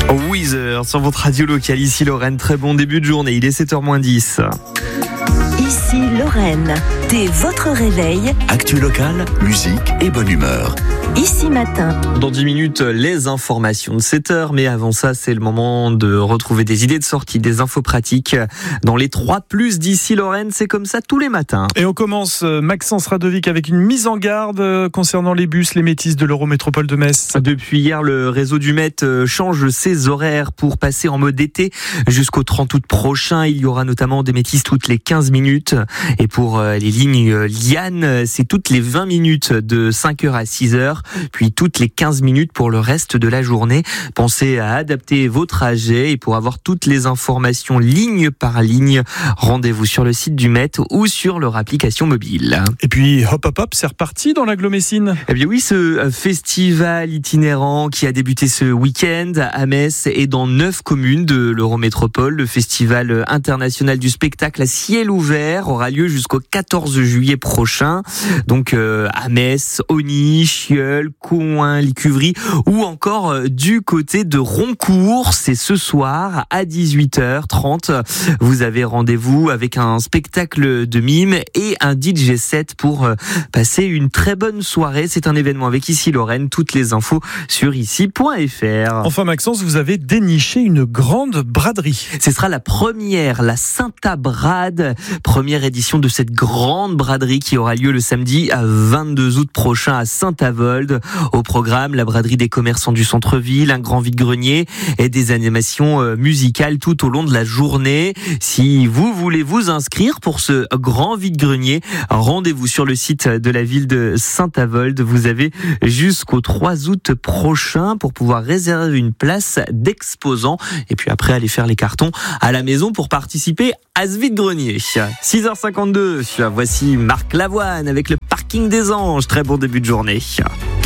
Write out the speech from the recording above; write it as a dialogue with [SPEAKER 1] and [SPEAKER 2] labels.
[SPEAKER 1] Weezer sur votre radio locale, ici Lorraine, très bon début de journée, il est 7h-10.
[SPEAKER 2] Ici Lorraine, dès votre réveil.
[SPEAKER 3] Actu locale, musique et bonne humeur.
[SPEAKER 2] Ici matin.
[SPEAKER 1] Dans 10 minutes, les informations de 7h, mais avant ça, c'est le moment de retrouver des idées de sortie, des infos pratiques dans les 3+ d'ici Lorraine, c'est comme ça tous les matins.
[SPEAKER 4] Et on commence, Maxence Radovic, avec une mise en garde concernant les bus, les métis de l'Eurométropole de Metz.
[SPEAKER 1] Depuis hier, le réseau du Met change ses horaires pour passer en mode été jusqu'au 30 août prochain. Il y aura notamment des métis toutes les 15 minutes. Et pour les lignes Liane, c'est toutes les 20 minutes de 5h à 6h, puis toutes les 15 minutes pour le reste de la journée. Pensez à adapter vos trajets et pour avoir toutes les informations ligne par ligne, rendez-vous sur le site du Met ou sur leur application mobile.
[SPEAKER 4] Et puis hop hop hop, c'est reparti dans l'agglo-Messine.
[SPEAKER 1] Eh bien oui, ce festival itinérant qui a débuté ce week-end à Metz et dans 9 communes de l'Eurométropole, le festival international du spectacle à ciel ouvert aura lieu jusqu'au 14 juillet prochain. Donc à Metz, Ogny, Chieul, Couin, Licuvry ou encore du côté de Roncourt. C'est ce soir à 18h30. Vous avez rendez-vous avec un spectacle de mime et un DJ set pour passer une très bonne soirée. C'est un événement avec Ici Lorraine. Toutes les infos sur ici.fr.
[SPEAKER 4] Enfin Maxence, vous avez déniché une grande braderie.
[SPEAKER 1] Ce sera la première, la Saint-Abrade, première édition de cette grande braderie qui aura lieu le samedi 22 août prochain à Saint-Avold. Au programme, la braderie des commerçants du centre-ville, un grand vide-grenier et des animations musicales tout au long de la journée. Si vous voulez vous inscrire pour ce grand vide-grenier, rendez-vous sur le site de la ville de Saint-Avold. Vous avez jusqu'au 3 août prochain pour pouvoir réserver une place d'exposant et puis après aller faire les cartons à la maison pour participer à ce vide-grenier. 6h52, voici Marc Lavoine avec le Parking des Anges. Très bon début de journée.